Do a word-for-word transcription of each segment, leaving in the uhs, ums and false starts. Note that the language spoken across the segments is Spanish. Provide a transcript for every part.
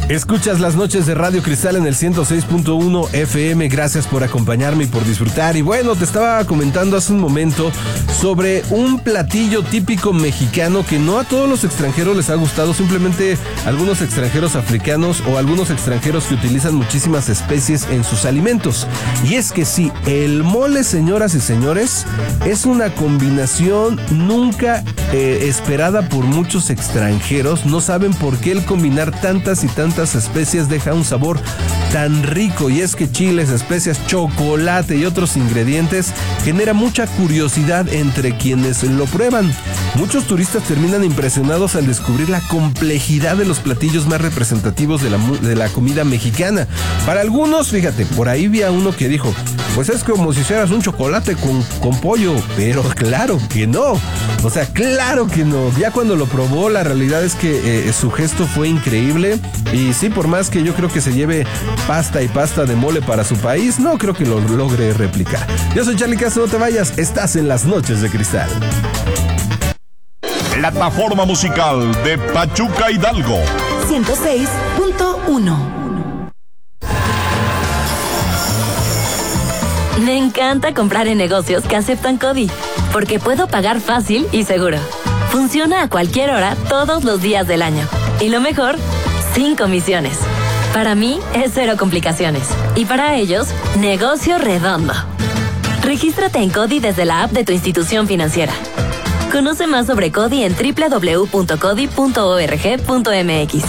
Escuchas las noches de Radio Cristal en el ciento seis punto uno F M. Gracias por acompañarme y por disfrutar. Y bueno, te estaba comentando hace un momento sobre un platillo típico mexicano que no a todos los extranjeros les ha gustado, simplemente algunos extranjeros africanos o algunos extranjeros que utilizan muchísimas especies en sus alimentos. Y es que sí, el mole, señoras y señores, es una combinación nunca eh, esperada por muchos extranjeros. No saben por qué el combinar tantas y tantas especies deja un sabor tan rico, y es que chiles, especias, chocolate y otros ingredientes genera mucha curiosidad entre quienes lo prueban. Muchos turistas terminan impresionados al descubrir la complejidad de los platillos más representativos de la, de la comida mexicana. Para algunos, fíjate, por ahí vi a uno que dijo, pues es como si hicieras un chocolate con, con pollo, pero claro que no. O sea, claro que no. Ya cuando lo probó, la realidad es que eh, su gesto fue increíble. Y sí, por más que yo creo que se lleve pasta y pasta de mole para su país, no creo que lo logre replicar. Yo soy Charlie Castro, no te vayas, estás en las noches de Cristal. Plataforma musical de Pachuca Hidalgo. ciento seis punto uno. Me encanta comprar en negocios que aceptan CODI, porque puedo pagar fácil y seguro. Funciona a cualquier hora, todos los días del año. Y lo mejor, sin comisiones. Para mí es cero complicaciones. Y para ellos, negocio redondo. Regístrate en CODI desde la app de tu institución financiera. Conoce más sobre CODI en doble u doble u doble u punto codi punto org punto m x.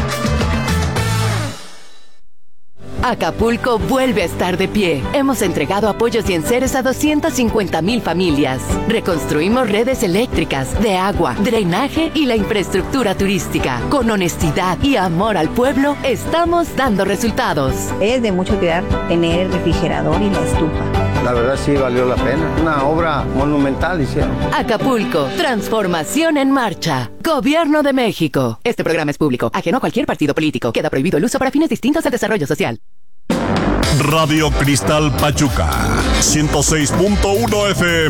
Acapulco vuelve a estar de pie. Hemos entregado apoyos y enseres a doscientas cincuenta mil familias. Reconstruimos redes eléctricas, de agua, drenaje y la infraestructura turística. Con honestidad y amor al pueblo, estamos dando resultados. Es de mucho cuidar tener el refrigerador y la estufa. La verdad sí valió la pena. Una obra monumental hicieron. Acapulco, transformación en marcha. Gobierno de México. Este programa es público, ajeno a cualquier partido político. Queda prohibido el uso para fines distintos al desarrollo social. Radio Cristal Pachuca, ciento seis punto uno F M.